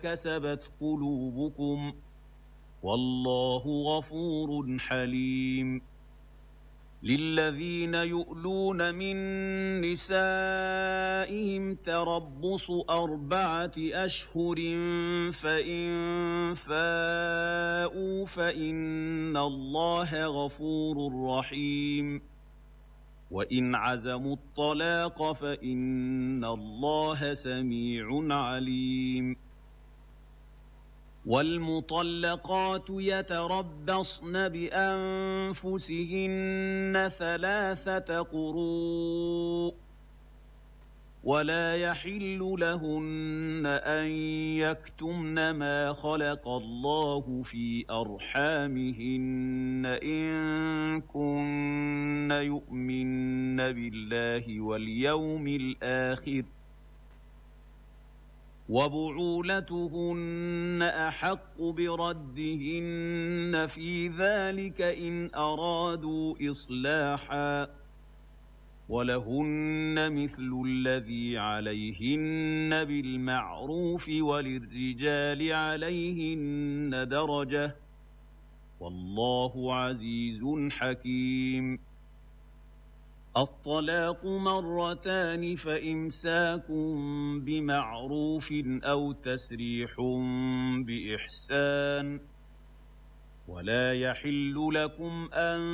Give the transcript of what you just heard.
كسبت قلوبكم والله غفور حليم. للذين يؤلون من نسائهم تربص 4 أشهر فإن فاءوا فإن الله غفور رحيم. وإن عزموا الطلاق فإن الله سميع عليم. والمطلقات يتربصن بأنفسهن 3 قروء ولا يحل لهن أن يكتمن ما خلق الله في أرحامهن إن كن يؤمن بالله واليوم الآخر وبعولتهن أحق بردهن في ذلك إن أرادوا إصلاحا ولهن مثل الذي عليهن بالمعروف وللرجال عليهن درجة والله عزيز حكيم. الطلاق 2 فإمساك بمعروف أو تسريح بإحسان ولا يحل لكم أن